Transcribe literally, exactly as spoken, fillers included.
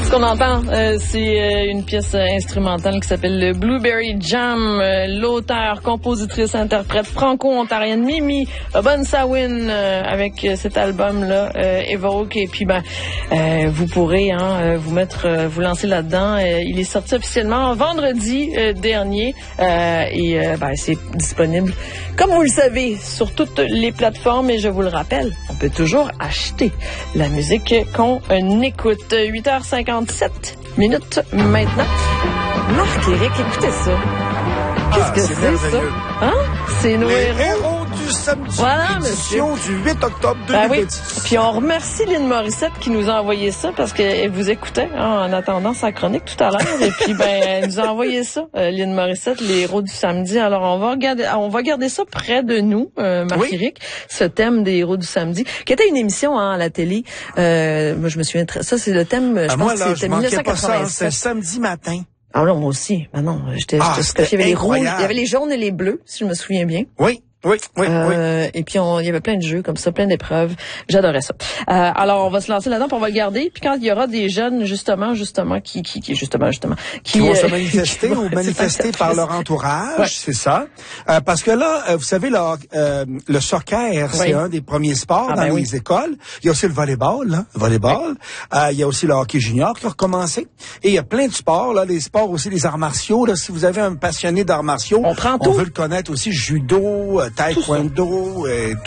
Ce qu'on entend, euh, c'est euh, une pièce euh, instrumentale qui s'appelle le Blueberry Jam. Euh, l'auteur, compositrice, interprète franco-ontarienne Mimi Obunsawin euh, avec euh, cet album-là, euh, Evoke. Et puis, ben, euh, vous pourrez hein, euh, vous mettre, euh, vous lancer là-dedans. Euh, il est sorti officiellement vendredi euh, dernier euh, et euh, ben, c'est disponible, comme vous le savez, sur toutes les plateformes. Et je vous le rappelle, on peut toujours acheter la musique qu'on euh, écoute. huit heures cinquante-sept minutes maintenant. Marc-Éric, écoutez ça. Qu'est-ce Ah, que c'est c'est, ça? Hein? C'est nos Les héros. héros du samedi, Voilà, édition du huit octobre Ben deux mille oui. dix. Puis on remercie Lynn Morissette qui nous a envoyé ça parce qu'elle vous écoutait hein, en attendant sa chronique tout à l'heure. Et puis, ben, elle nous a envoyé ça, euh, Lynn Morissette, les héros du samedi. Alors, on va regarder, on va garder ça près de nous, euh, Marc-Éric, oui. Ce thème des héros du samedi, qui était une émission hein, à la télé. Euh, moi, je me souviens très... Ça, c'est le thème, je ah, pense moi, que là, c'était je dix-neuf cent pas ça, quatre-vingt-sept. c'était samedi matin. Ah non, moi aussi. Ben non, j'étais... Ah, j'étais il y avait les rouges, incroyable. il y avait les jaunes et les bleus, si je me souviens bien. Oui. Oui, oui, euh, oui. Et puis, on, il y avait plein de jeux comme ça, plein d'épreuves. J'adorais ça. Euh, alors, on va se lancer là-dedans, puis on va le garder. Puis quand il y aura des jeunes, justement, justement, qui, qui, qui justement, justement, qui, qui vont euh, se manifester ou manifester par leur entourage, ouais. C'est ça. Euh, parce que là, euh, vous savez, là, euh, le soccer, c'est oui. un des premiers sports ah, dans ben les oui. écoles. Il y a aussi le volleyball, là, le volleyball. Oui. Euh, il y a aussi le hockey junior qui a recommencé. Et il y a plein de sports, là, les sports aussi, les arts martiaux. Là, si vous avez un passionné d'arts martiaux, on prend tout. On veut le connaître aussi, judo, taekwondo, et